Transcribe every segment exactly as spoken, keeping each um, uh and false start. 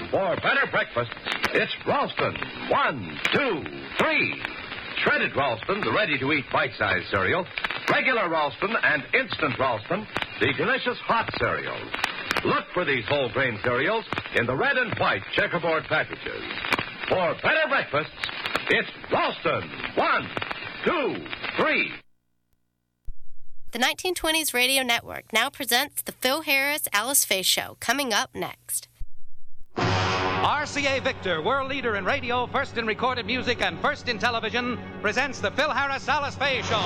For better breakfast, it's Ralston. One, two, three. Shredded Ralston, the ready-to-eat bite-sized cereal. Regular Ralston and instant Ralston, the delicious hot cereals. Look for these whole grain cereals in the red and white checkerboard packages. For better breakfasts, it's Ralston. One, two, three. The nineteen twenties Radio Network now presents the Phil Harris Alice Faye Show, coming up next. R C A Victor, world leader in radio, first in recorded music, and first in television, presents the Phil Harris Alice Faye Show.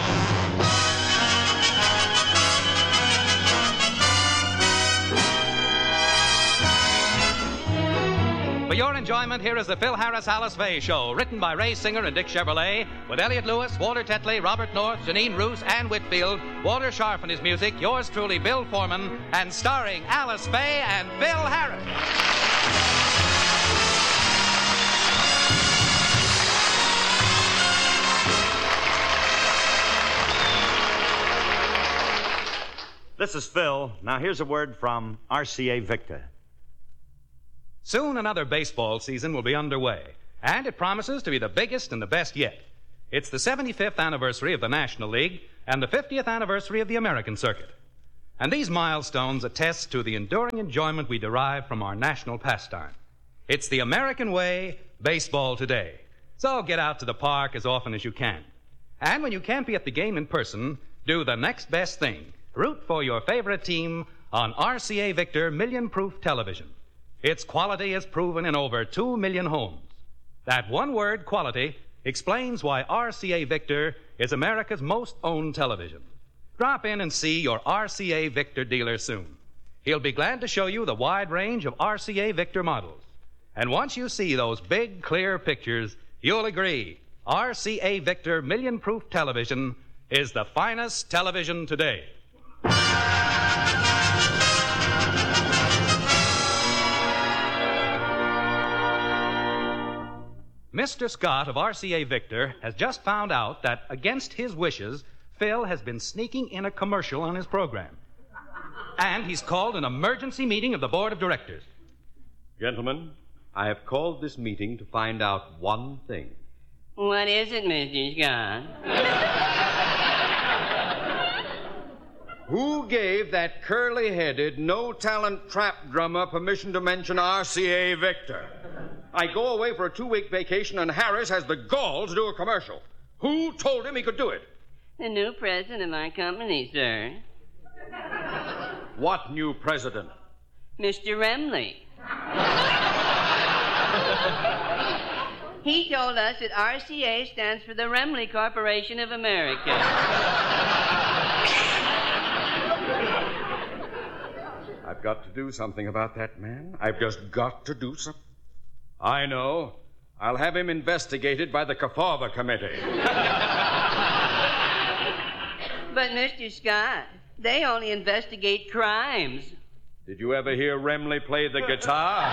For your enjoyment, here is the Phil Harris Alice Faye Show, written by Ray Singer and Dick Chevrolet, with Elliot Lewis, Walter Tetley, Robert North, Janine Roos, Ann Whitfield, Walter Scharf and his music, yours truly, Bill Foreman, and starring Alice Faye and Phil Harris. This is Phil. Now here's a word from R C A Victor. Soon another baseball season will be underway, and it promises to be the biggest and the best yet. It's the seventy-fifth anniversary of the National League and the fiftieth anniversary of the American Circuit. And these milestones attest to the enduring enjoyment we derive from our national pastime. It's the American way, baseball today. So get out to the park as often as you can. And when you can't be at the game in person, do the next best thing. Root for your favorite team on R C A Victor Million Proof Television. Its quality is proven in over two million homes. That one word, quality, explains why R C A Victor is America's most owned television. Drop in and see your R C A Victor dealer soon. He'll be glad to show you the wide range of R C A Victor models. And once you see those big, clear pictures, you'll agree R C A Victor Million Proof Television is the finest television today. Mister Scott of R C A Victor has just found out that, against his wishes, Phil has been sneaking in a commercial on his program. And he's called an emergency meeting of the board of directors. Gentlemen, I have called this meeting to find out one thing. What is it, Mister Scott? Who gave that curly-headed, no-talent trap drummer permission to mention R C A Victor? I go away for a two-week vacation, and Harris has the gall to do a commercial. Who told him he could do it? The new president of our company, sir. What new president? Mister Remley. He told us that R C A stands for the Remley Corporation of America. I've got to do something about that man. I've just got to do something. I know. I'll have him investigated by the Kafava Committee. But, Mister Scott, they only investigate crimes. Did you ever hear Remley play the guitar?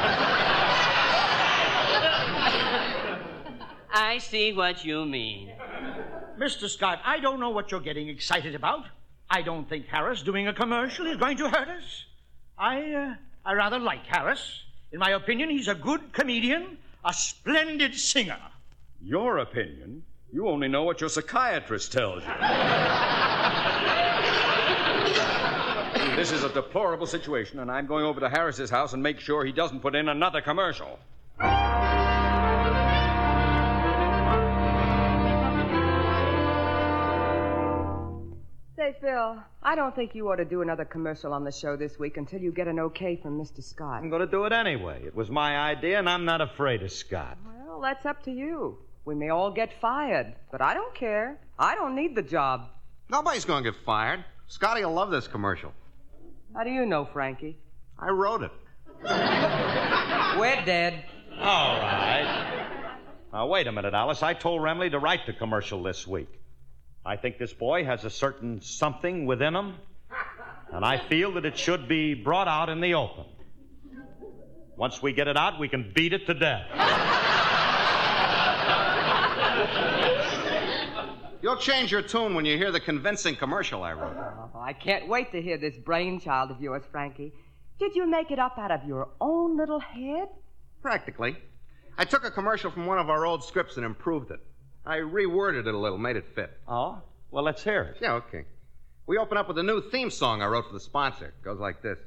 I see what you mean. Mister Scott, I don't know what you're getting excited about. I don't think Harris doing a commercial is going to hurt us. I, uh, I rather like Harris. In my opinion, he's a good comedian, a splendid singer. Your opinion? You only know what your psychiatrist tells you. This is a deplorable situation, and I'm going over to Harris's house and make sure he doesn't put in another commercial. Say, Phil, I don't think you ought to do another commercial on the show this week until you get an okay from Mister Scott. I'm going to do it anyway. It was my idea, and I'm not afraid of Scott. Well, that's up to you. We may all get fired, but I don't care. I don't need the job. Nobody's going to get fired. Scotty will love this commercial. How do you know, Frankie? I wrote it. We're dead. All right. Now, wait a minute, Alice. I told Remley to write the commercial this week. I think this boy has a certain something within him, and I feel that it should be brought out in the open. Once we get it out, we can beat it to death. You'll change your tune when you hear the convincing commercial I wrote. Oh, I can't wait to hear this brainchild of yours, Frankie. Did you make it up out of your own little head? Practically. I took a commercial from one of our old scripts and improved it. I reworded it a little, made it fit. Oh? Well, let's hear it. Yeah, okay. We open up with a new theme song I wrote for the sponsor. It goes like this.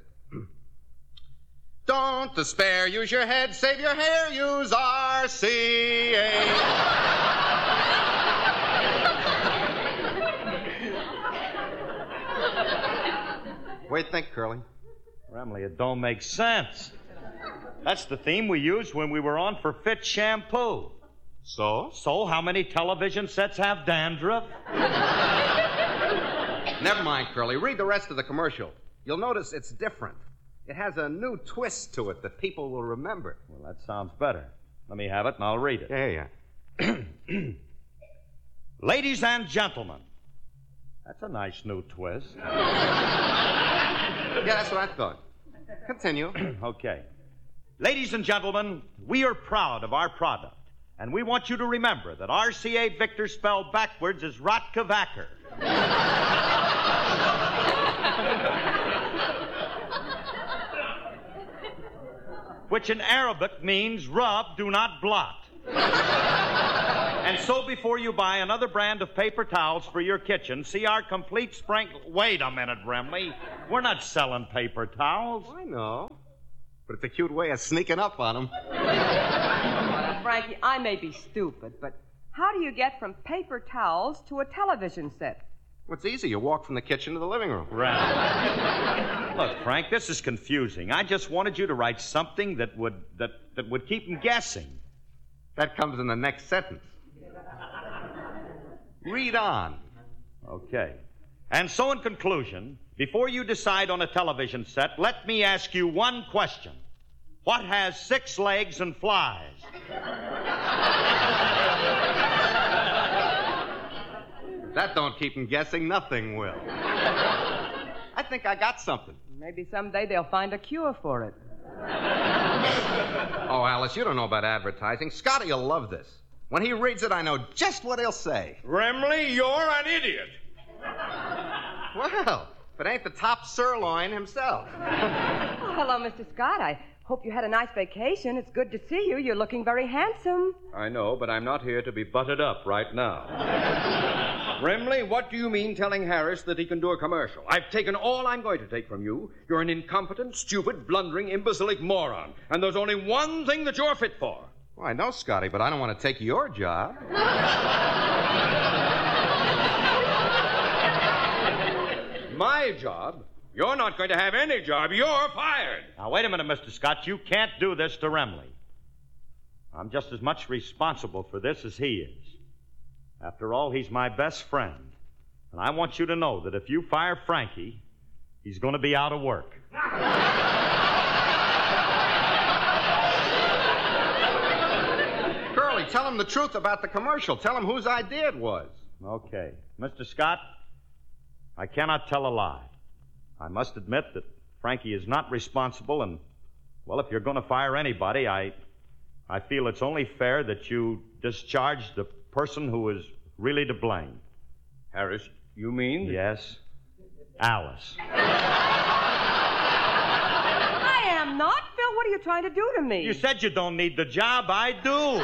Don't despair, use your head, save your hair, use R C A. What do you think, Curly? Remley, it don't make sense. That's the theme we used when we were on for Fit Shampoo. So? So, how many television sets have dandruff? Never mind, Curly. Read the rest of the commercial. You'll notice it's different. It has a new twist to it that people will remember. Well, that sounds better. Let me have it and I'll read it. Yeah, yeah. Ladies and gentlemen. That's a nice new twist. Yeah, that's what I thought. Continue. Okay. Ladies and gentlemen, we are proud of our product, and we want you to remember that R C A Victor spelled backwards is Rotkavacker. Which in Arabic means rub, do not blot. And so before you buy another brand of paper towels for your kitchen, see our complete sprinkle... Wait a minute, Remley. We're not selling paper towels. I know. But it's a cute way of sneaking up on them. Well, Frankie, I may be stupid, but how do you get from paper towels to a television set? Well, it's easy. You walk from the kitchen to the living room. Right. Look, Frank, this is confusing. I just wanted you to write something that would that, that would keep them guessing. That comes in the next sentence. Read on. Okay. And so, in conclusion, before you decide on a television set, let me ask you one question. What has six legs and flies? If that don't keep them guessing, nothing will. I think I got something. Maybe someday they'll find a cure for it. Oh, Alice, you don't know about advertising. Scotty will love this. When he reads it, I know just what he'll say. Remley, you're an idiot. Well, if it ain't the top sirloin himself. Oh, hello, Mister Scott. I hope you had a nice vacation. It's good to see you. You're looking very handsome. I know, but I'm not here to be butted up right now. Remley, what do you mean telling Harris that he can do a commercial? I've taken all I'm going to take from you. You're an incompetent, stupid, blundering, imbecilic moron. And there's only one thing that you're fit for. Well, I know, Scotty, but I don't want to take your job. My job? You're not going to have any job. You're fired. Now, wait a minute, Mister Scott. You can't do this to Remley. I'm just as much responsible for this as he is. After all, he's my best friend. And I want you to know that if you fire Frankie, he's going to be out of work. Curly, tell him the truth about the commercial. Tell him whose idea it was. Okay. Mister Scott, I cannot tell a lie. I must admit that Frankie is not responsible, and, well, if you're going to fire anybody, I, I feel it's only fair that you discharge the person who is really to blame. Harris, you mean? Yes. Alice. I am not. Phil, what are you trying to do to me? You said you don't need the job. I do.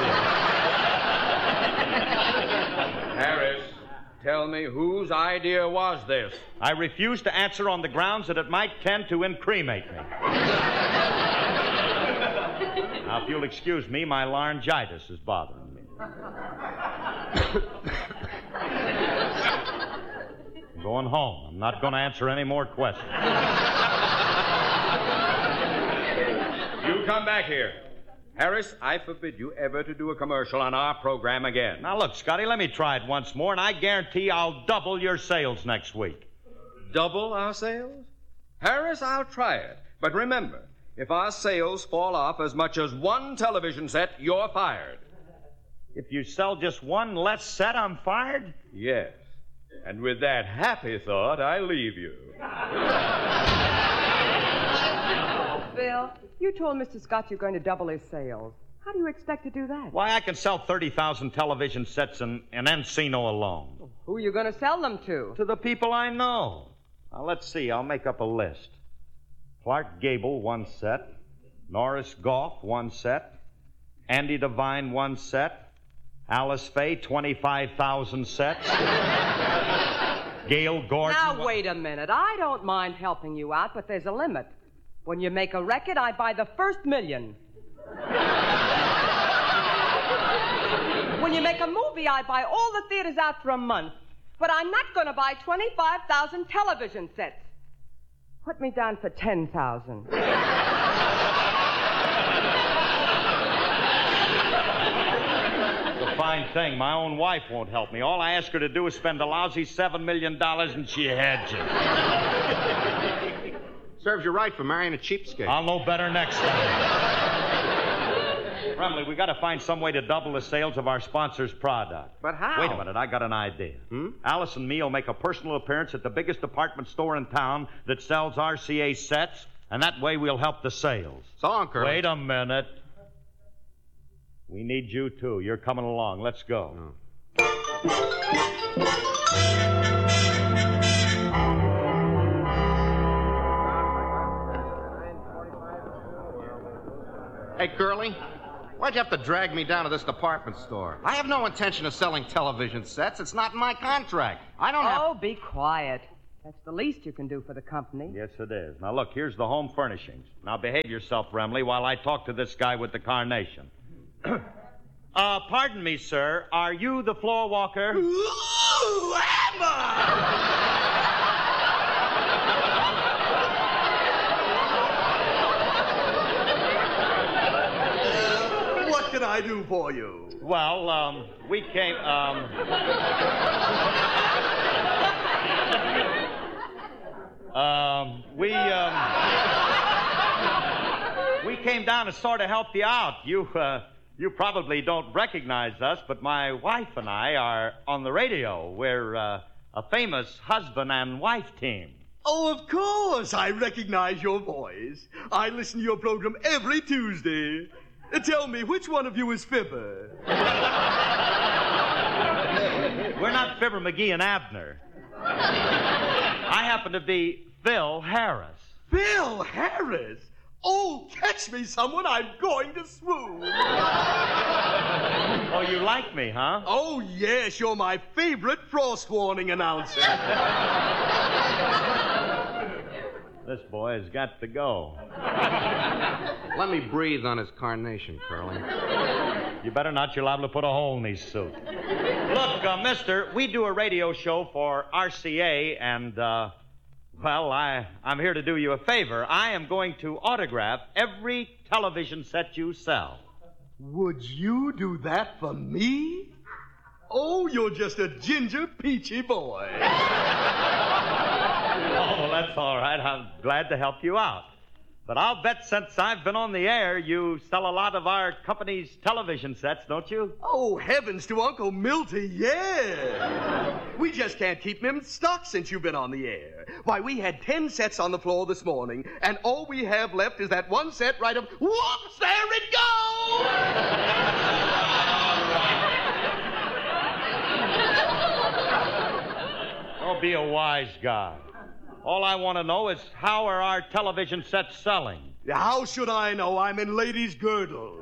Harris, tell me, whose idea was this? I refuse to answer on the grounds that it might tend to incremate me. Now, if you'll excuse me, my laryngitis is bothering me. I'm going home. I'm not going to answer any more questions. You come back here. Harris, I forbid you ever to do a commercial on our program again. Now, look, Scotty, let me try it once more, and I guarantee I'll double your sales next week. Double our sales? Harris, I'll try it. But remember, if our sales fall off as much as one television set, you're fired. If you sell just one less set, I'm fired? Yes. And with that happy thought, I leave you. Phil, you told Mister Scott you're going to double his sales. How do you expect to do that? Why, I can sell thirty thousand television sets in, in Encino alone. Who are you going to sell them to? To the people I know. Now, let's see. I'll make up a list. Clark Gable, one set. Norris Goff, one set. Andy Devine, one set. Alice Faye, twenty-five thousand sets. Gail Gordon... Now, wait a minute. I don't mind helping you out, but there's a limit. When you make a record, I buy the first million. When you make a movie, I buy all the theaters out for a month. But I'm not going to buy twenty-five thousand television sets. Put me down for ten thousand. It's a fine thing. My own wife won't help me. All I ask her to do is spend a lousy seven million dollars, and she hedges. Serves you right for marrying a cheapskate. I'll know better next time. Remley, we got to find some way to double the sales of our sponsor's product. But how? Wait a minute, I got an idea. Hmm? Alice and me will make a personal appearance at the biggest department store in town that sells R C A sets, and that way we'll help the sales. So long, Curly. Wait a minute. We need you, too. You're coming along. Let's go. Hey, Curly, why'd you have to drag me down to this department store? I have no intention of selling television sets. It's not in my contract. I don't have... Oh, be quiet. That's the least you can do for the company. Yes, it is. Now, look, here's the home furnishings. Now, behave yourself, Remley, while I talk to this guy with the carnation. uh, pardon me, sir. Are you the floor walker? Ooh, Emma! What can I do for you? Well, um, we came, um... um, we, um... we came down to sort of help you out. You, uh, you probably don't recognize us, but my wife and I are on the radio. We're, uh, a famous husband and wife team. Oh, of course. I recognize your voice. I listen to your program every Tuesday. Tell me, which one of you is Fibber? We're not Fibber, McGee, and Abner. I happen to be Phil Harris. Phil Harris? Oh, catch me, someone. I'm going to swoon. Oh, you like me, huh? Oh, yes. You're my favorite frost warning announcer. This boy has got to go. Let me breathe on his carnation, Curly. You better not. You're liable to put a hole in his suit. Look, uh, mister, we do a radio show for R C A, and, uh, well, I, I'm here to do you a favor. I am going to autograph every television set you sell. Would you do that for me? Oh, you're just a ginger peachy boy. Oh, that's all right. I'm glad to help you out. But I'll bet since I've been on the air, you sell a lot of our company's television sets, don't you? Oh, heavens to Uncle Milty, yeah. We just can't keep them in stock since you've been on the air. Why, we had ten sets on the floor this morning, and all we have left is that one set right of... Whoops, there it goes! Oh, be a wise guy. All I want to know is how are our television sets selling? How should I know? I'm in ladies' girdle.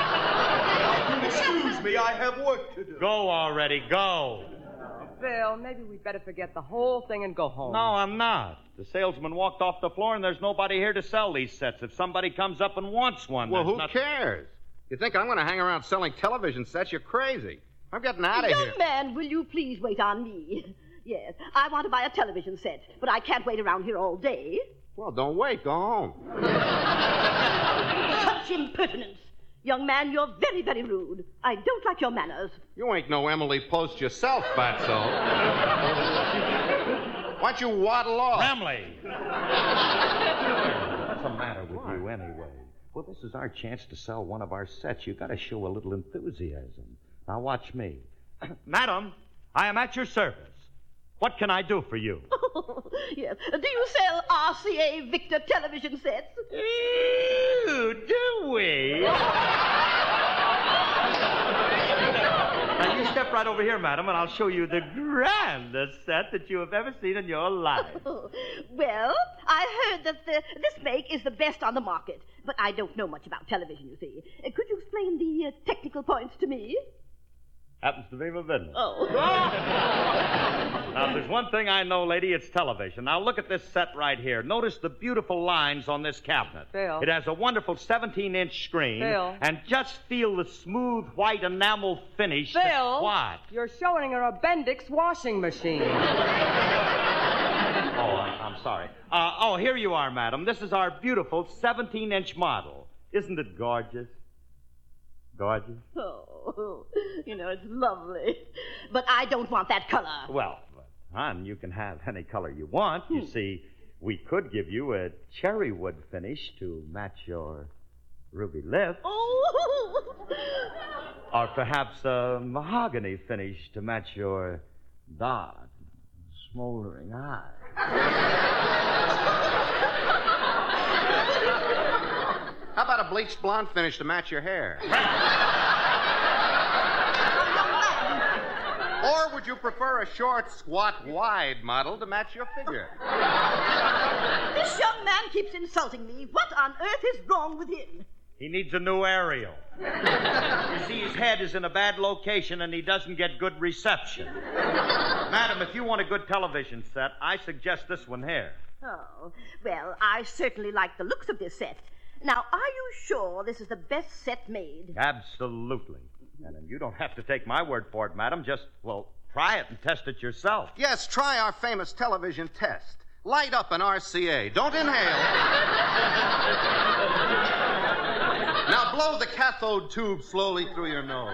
Excuse me, I have work to do. Go already, go. Phil, maybe we'd better forget the whole thing and go home. No, I'm not. The salesman walked off the floor, and there's nobody here to sell these sets. If somebody comes up and wants one... Well, who not... cares? You think I'm going to hang around selling television sets? You're crazy. I'm getting out of Young here. Young man, will you please wait on me? Yes, I want to buy a television set, but I can't wait around here all day. Well, don't wait. Go home. Such impertinence. Young man, you're very, very rude. I don't like your manners. You ain't no Emily Post yourself, fatso. Why don't you waddle off? Remley! What's the matter with you, anyway? Well, this is our chance to sell one of our sets. You've got to show a little enthusiasm. Now, watch me. Madam, I am at your service. What can I do for you? Yes. Do you sell R C A Victor television sets? Ooh, do we? Now, you step right right over here, madam, and I'll show you the grandest set that you have ever seen in your life. Well, I heard that the, this make is the best on the market, but I don't know much about television, you see. Uh, could you explain the uh, technical points to me? Happens to be my business. Oh. Now, if there's one thing I know, lady, it's television. Now, look at this set right here. Notice the beautiful lines on this cabinet. Bill. It has a wonderful seventeen-inch screen. Bill. And just feel the smooth white enamel finish. Bill. That, what? You're showing her a Bendix washing machine. Oh, I'm, I'm sorry. Uh, oh, here you are, madam. This is our beautiful seventeen-inch model. Isn't it gorgeous? Gorgeous? Oh, you know, it's lovely. But I don't want that color. Well, hon, you can have any color you want. You see, we could give you a cherry wood finish to match your ruby lips. Oh! Or perhaps a mahogany finish to match your dark, smoldering eyes. How about a bleached blonde finish to match your hair? Or would you prefer a short, squat, wide model to match your figure? This young man keeps insulting me. What on earth is wrong with him? He needs a new aerial. You see, his head is in a bad location and he doesn't get good reception. Madam, if you want a good television set, I suggest this one here. Oh, well, I certainly like the looks of this set. Now, are you sure this is the best set made? Absolutely. And you don't have to take my word for it, madam. Just, well, try it and test it yourself. Yes, try our famous television test. Light up an R C A. Don't inhale. Now blow the cathode tube slowly through your nose.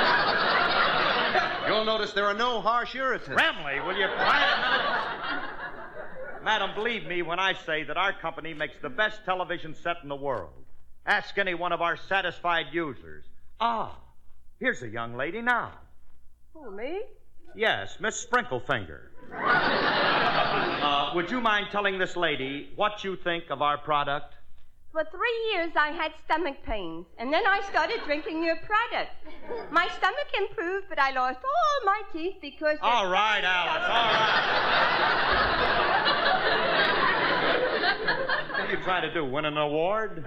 You'll notice there are no harsh irritants. Remley, will you try it? Madam, believe me when I say that our company makes the best television set in the world. Ask any one of our satisfied users. Ah, here's a young lady now. Who, me? Yes, Miss Sprinklefinger. uh, would you mind telling this lady what you think of our product? For three years, I had stomach pains, and then I started drinking your product. My stomach improved, but I lost all my teeth because... All right, Alice, all right. What are you trying to do, win an award?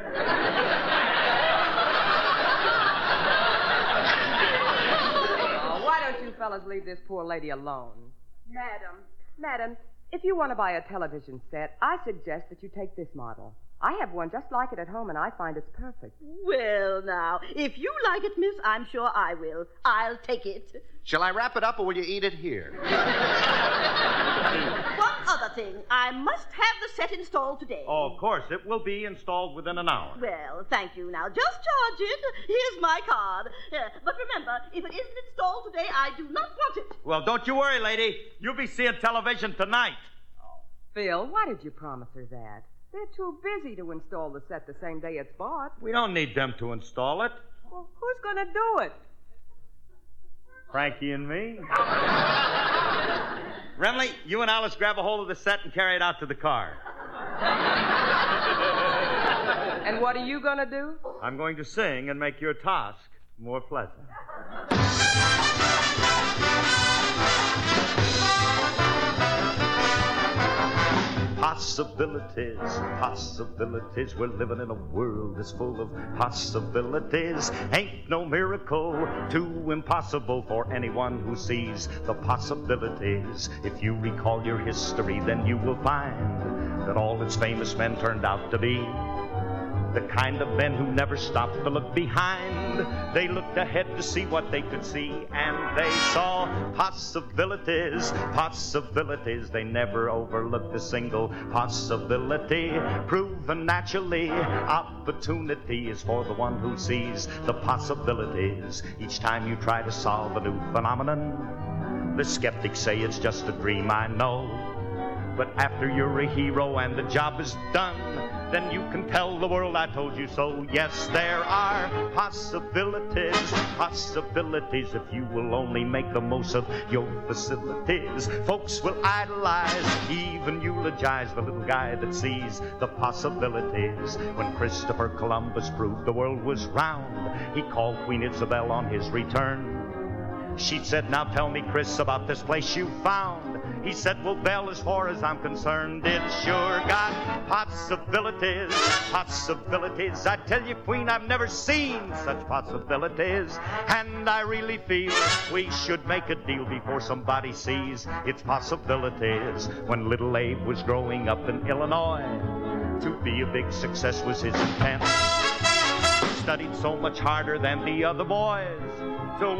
Oh, why don't you fellas leave this poor lady alone? Madam, madam, if you want to buy a television set, I suggest that you take this model. I have one just like it at home, and I find it's perfect. Well, now, if you like it, miss, I'm sure I will. I'll take it. Shall I wrap it up, or will you eat it here? One other thing. I must have the set installed today. Oh, of course. It will be installed within an hour. Well, thank you. Now, just charge it. Here's my card. Uh, but remember, if it isn't installed today, I do not want it. Well, don't you worry, lady. You'll be seeing television tonight. Oh, Phil, why did you promise her that? They're too busy to install the set the same day it's bought. We don't need them to install it. Well, who's going to do it? Frankie and me. Remley, you and Alice grab a hold of the set and carry it out to the car. And what are you going to do? I'm going to sing and make your task more pleasant. Possibilities, possibilities. We're living in a world that's full of possibilities. Ain't no miracle too impossible for anyone who sees the possibilities. If you recall your history, then you will find that all its famous men turned out to be the kind of men who never stopped to look behind. They looked ahead to see what they could see, and they saw possibilities, possibilities. They never overlooked a single possibility. Proven naturally, opportunity is for the one who sees the possibilities. Each time you try to solve a new phenomenon, the skeptics say it's just a dream, I know. But after you're a hero and the job is done, then you can tell the world I told you so. Yes, there are possibilities, possibilities. If you will only make the most of your facilities, folks will idolize, even eulogize the little guy that sees the possibilities. When Christopher Columbus proved the world was round, he called Queen Isabel on his return. She said, now tell me, Chris, about this place you found. He said, well, Belle, as far as I'm concerned, it's sure got possibilities, possibilities. I tell you, Queen, I've never seen such possibilities. And I really feel we should make a deal before somebody sees its possibilities. When little Abe was growing up in Illinois, to be a big success was his intent. He studied so much harder than the other boys. So